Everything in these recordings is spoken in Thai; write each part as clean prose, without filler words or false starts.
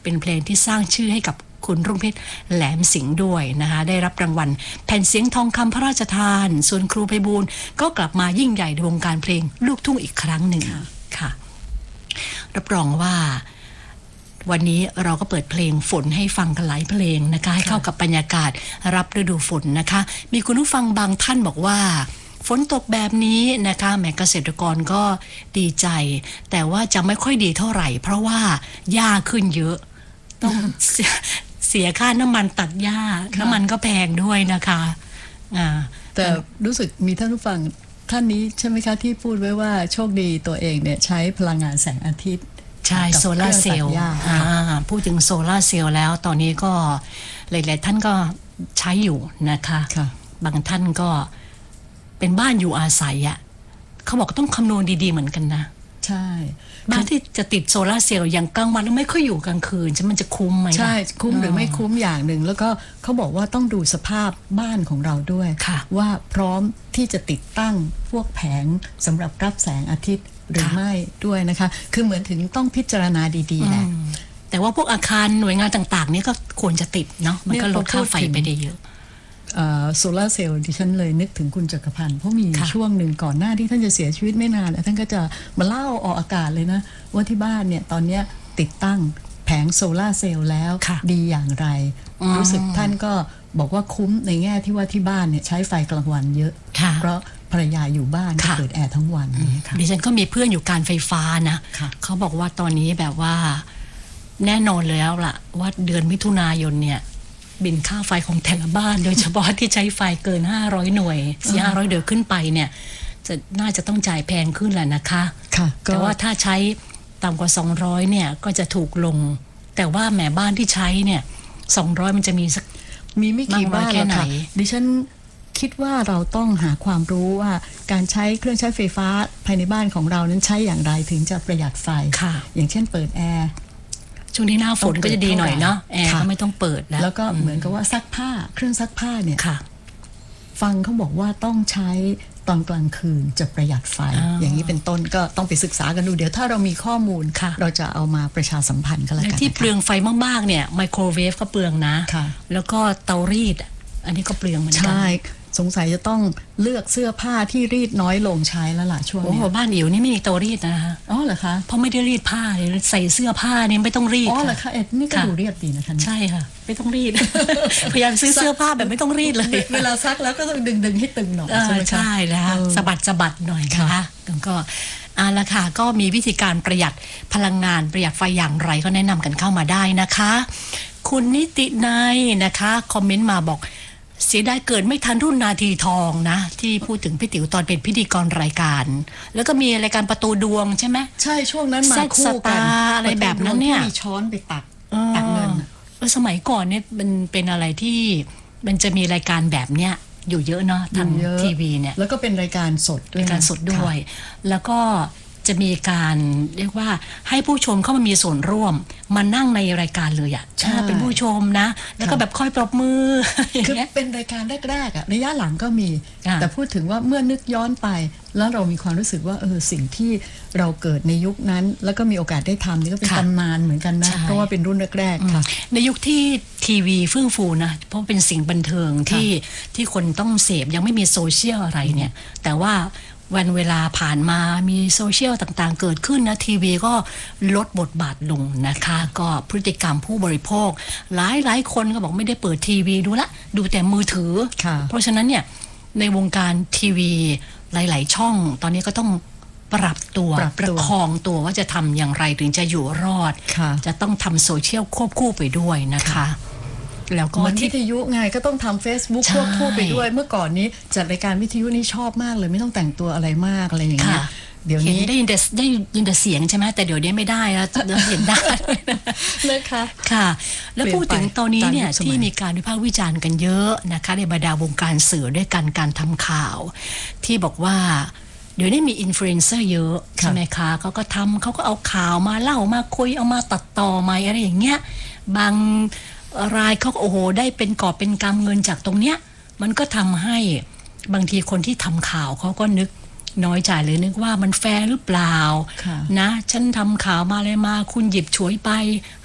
เป็นเพลงที่สร้างชื่อให้กับคุณรุ่งเพชรแหลมสิงห์ด้วยนะคะได้รับรางวัลแผ่นเสียงทองคำพระราชทานส่วนครูไพบูลย์ก็กลับมายิ่งใหญ่ในวงการเพลงลูกทุ่งอีกครั้งหนึ่งค่ะรับรองว่าวันนี้เราก็เปิดเพลงฝนให้ฟังกันหลายเพลงนะคะให้เข้ากับบรรยากาศรับฤดูฝนนะคะมีคุณผู้ฟังบางท่านบอกว่าฝนตกแบบนี้นะคะแม้เกษตรกรก็ดีใจแต่ว่าจะไม่ค่อยดีเท่าไหร่เพราะว่าหญ้าขึ้นเยอะต้องเสียค่าน้ำมันตัดหญ้าน้ำมันก็แพงด้วยนะคะแต่รู้สึกมีท่านผู้ฟังท่านนี้ใช่ไหมคะที่พูดไว้ว่าโชคดีตัวเองเนี่ยใช้พลังงานแสงอาทิตย์ใช่โซลาร์เซลล์พูดถึงโซลาร์เซลล์แล้วตอนนี้ก็หลายๆท่านก็ใช้อยู่นะคะบางท่านก็เป็นบ้านอยู่อาศัยอ่ะเขาบอกต้องคำนวณดีๆเหมือนกันนะใช่บ้านที่จะติดโซลาร์เซลล์อย่างกลางวันแล้วไม่ค่อยอยู่กลางคืนมันจะคุ้มไหมใช่คุ้มหรือไม่คุ้มอย่างหนึ่งแล้วก็เขาบอกว่าต้องดูสภาพบ้านของเราด้วยว่าพร้อมที่จะติดตั้งพวกแผงสำหรับรับแสงอาทิตย์หรือไม่ด้วยนะคะคือเหมือนถึงต้องพิจารณาดีๆแหละแต่ว่าพวกอาคารหน่วยงานต่างๆนี่ก็ควรจะติดเนาะมันก็ลดค่าไฟไปได้เยอะโซลาร์เซลล์ดิฉันเลยนึกถึงคุณจักรพันธ์เพราะมีช่วงหนึ่งก่อนหน้าที่ท่านจะเสียชีวิตไม่นานท่านก็จะมาเล่าออกอากาศเลยนะว่าที่บ้านเนี่ยตอนนี้ติดตั้งแผงโซลาร์เซลล์แล้วดีอย่างไรรู้สึกท่านก็บอกว่าคุ้มในแง่ที่ว่าที่บ้านเนี่ยใช้ไฟกลางวันเยอะเพราะภรรยาอยู่บ้านเปิดแอร์ทั้งวันดิฉันก็มีเพื่อนอยู่การไฟฟ้านะเขาบอกว่าตอนนี้แบบว่าแน่นอนแล้วล่ะว่าเดือนมิถุนายนเนี่ยบินค่าไฟของแต่ละบ้านโดยเฉพาะที่ใช้ไฟเกิน500หน่วย400เดือนขึ้นไปเนี่ยน่าจะต้องจ่ายแพงขึ้นแหละนะคะแต่ว่าถ้าใช้ต่ำกว่า200เนี่ยก็จะถูกลงแต่ว่าแหมบ้านที่ใช้เนี่ย200มันจะมีสักมีไม่กี่บ้านแค่ไหนดิฉันคิดว่าเราต้องหาความรู้ว่าการใช้เครื่องใช้ไฟฟ้าภายในบ้านของเรานั้นใช้อย่างไรถึงจะประหยัดไฟอย่างเช่นเปิดแอร์ช่วงนี้หน้าฝนก็จะดีหน่อยเนาะแอร์ก็ไม่ต้องเปิดแล้วก็เหมือนกับว่าซักผ้าเครื่องซักผ้าเนี่ยฟังเขาบอกว่าต้องใช้ตอนกลางคืนจะประหยัดไฟอย่างนี้เป็นต้นก็ต้องไปศึกษากันดูเดี๋ยวถ้าเรามีข้อมูลเราจะเอามาประชาสัมพันธ์กันแล้วกันที่เปลืองไฟมากๆเนี่ยไมโครเวฟก็เปลืองนะแล้วก็เตารีดอันนี้ก็เปลืองเหมือนกันใช่สงสัยจะต้องเลือกเสื้อผ้าที่รีดน้อยลงใช้แล้วล่ะช่วงนี้บ้านอิ๋วนี่ไม่มีเตารีดนะคะอ๋อเหรอคะเพราะไม่ได้รีดผ้าเลยใส่เสื้อผ้านี่ไม่ต้องรีดอ๋อเหรอคะนี่ก็ดูเรียบดีนะคะใช่ค่ะไม่ต้องรีดพยายามซื้อเสื้อผ้าแบบไม่ต้องรีดเลยเวลาซักแล้วก็ต้องดึงให้ตึงหน่อยใช่แล้วสะบัดหน่อยนะคะก็ละค่ะก็มีวิธีการประหยัดพลังงานประหยัดไฟอย่างไรก็แนะนำกันเข้ามาได้นะคะคุณนิตินัยนะคะคอมเมนต์มาบอกเสียดายเกิดไม่ทันรุ่นนาทีทองนะที่พูดถึงพี่ติ๋วตอนเป็นพิธีกรรายการแล้วก็มีรายการประตูดวงใช่ไหมใช่ช่วงนั้นมาคู่กันอะไรแบบนั้นเนี่ยมีช้อนไปตักเงินสมัยก่อนเนี่ยมันเป็นอะไรที่มันจะมีรายการแบบเนี้ยอยู่เยอะเนาะทางทีวีเนี่ยแล้วก็เป็นรายการสดด้วยรายการสดด้วยแล้วก็จะมีการเรียกว่าให้ผู้ชมเข้ามามีส่วนร่วมมานั่งในรายการเลยอ่ะเป็นผู้ชมนะแล้วก็แบบค่อยปรบมือคือเป็นรายการแรกๆอ่ะระยะหลังก็มีแต่พูดถึงว่าเมื่อนึกย้อนไปแล้วเรามีความรู้สึกว่าสิ่งที่เราเกิดในยุคนั้นแล้วก็มีโอกาสได้ทำนี่ก็เป็นตำนานเหมือนกันนะเพราะว่าเป็นรุ่นแรกๆค่ะในยุคที่ทีวีเฟื่องฟูนะเพราะเป็นสิ่งบันเทิงที่คนต้องเสพยังไม่มีโซเชียลอะไรเนี่ยแต่ว่าวันเวลาผ่านมามีโซเชียลต่างๆเกิดขึ้นนะทีวีก็ลดบทบาทลงนะคะก็พฤติกรรมผู้บริโภคหลายคนก็บอกไม่ได้เปิดทีวีดูละดูแต่มือถือเพราะฉะนั้นเนี่ยในวงการทีวีหลายๆช่องตอนนี้ก็ต้องปรับตัวประคองตัวว่าจะทำอย่างไรถึงจะอยู่รอดจะต้องทำโซเชียลควบคู่ไปด้วยนะคะแล้วก็วิทยุไงก็ต้องทำ Facebook ควบคู่ไปด้วยเมื่อก่อนนี้จัดรายการวิทยุนี่ชอบมากเลยไม่ต้องแต่งตัวอะไรมากอะไรอย่างเงี้ยเดี๋ยวนี้ได้ยินแต่เสียงใช่ไหมแต่เดี๋ยวนี้ไม่ได้แล้วเห็นได้นะคะค่ะแล้วพูดถึงตอนนี้เนี่ยที่มีการวิพากษ์วิจารณ์กันเยอะนะคะในบรรดาวงการสื่อด้วยกันการทำข่าวที่บอกว่าเดี๋ยวนี้มีอินฟลูเอนเซอร์เยอะใช่ไหมคะเขาก็เอาข่าวมาเล่ามาคุยเอามาตัดต่อมาอะไรอย่างเงี้ยบางรายเขาโอ้โหได้เป็นกอบเป็นกำเงินจากตรงเนี้ยมันก็ทำให้บางทีคนที่ทำข่าวเขาก็นึกน้อยใจเลยนึกว่ามันแฟร์หรือเปล่านะฉันทำข่าวมาเลยมาคุณหยิบฉวยไป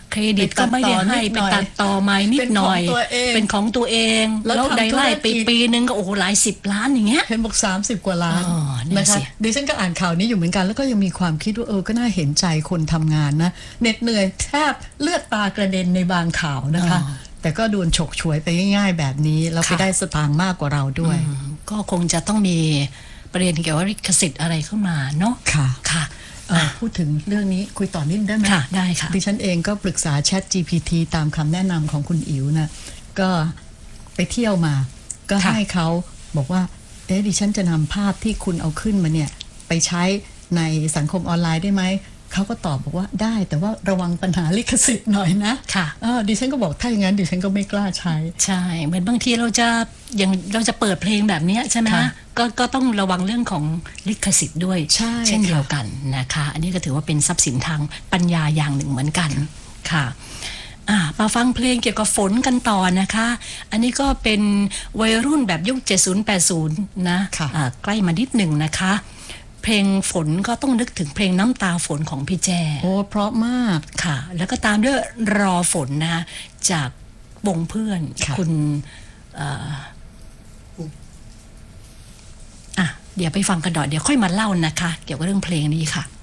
เครดิตก็ไม่ได้ให้ไปตัดต่อใหม่นิดหน่อยเป็นของตัวเองแล้วได้ไล่ปีนึงก็โอ้โหหลาย10 ล้านอย่างเงี้ยเห็นบอก30 กว่าล้านนะนะคะดิฉันก็อ่านข่าวนี้อยู่เหมือนกันแล้วก็ยังมีความคิดว่าก็น่าเห็นใจคนทำงานนะเหน็ดเหนื่อยแทบเลือดตากระเด็นในบางข่าวนะคะแต่ก็โดนฉกฉวยไปง่ายๆแบบนี้แล้วไปได้สตางค์มากกว่าเราด้วยก็คงจะต้องมีประเด็นเกี่ยวกับลิขสิทธิ์อะไรเข้ามาเนาะค่ะพูดถึงเรื่องนี้คุยต่อนิดได้ไหมค่ะได้ค่ะดิฉันเองก็ปรึกษา Chat GPT ตามคำแนะนำของคุณอิ๋วนะก็ไปเที่ยวมาก็ให้เขาบอกว่าดิฉันจะนำภาพที่คุณเอาขึ้นมาเนี่ยไปใช้ในสังคมออนไลน์ได้ไหมเขาก็ตอบบอกว่าได้แต่ว่าระวังปัญหาลิขสิทธิ์หน่อยนะค่ะดิฉันก็บอกถ้าอย่างนั้นดิฉันก็ไม่กล้าใช้ใช่เหมือนบางทีเราจะเปิดเพลงแบบนี้ใช่ไหมก็ต้องระวังเรื่องของลิขสิทธิ์ด้วยเช่นเดียวกันนะคะอันนี้ก็ถือว่าเป็นทรัพย์สินทางปัญญาอย่างหนึ่งเหมือนกันค่ะมาฟังเพลงเกี่ยวกับฝนกันต่อนะคะอันนี้ก็เป็นวัยรุ่นแบบยุค 70-80 นะใกล้มานิดหนึ่งนะคะเพลงฝนก็ต้องนึกถึงเพลงน้ำตาฝนของพี่แจ้เพราะมากค่ะแล้วก็ตามด้วยรอฝนนะจากวงเพื่อนคุณเดี๋ยวไปฟังกันต่อเดี๋ยวค่อยมาเล่านะคะเกี่ยวกับเรื่องเพลงนี้ค่ะ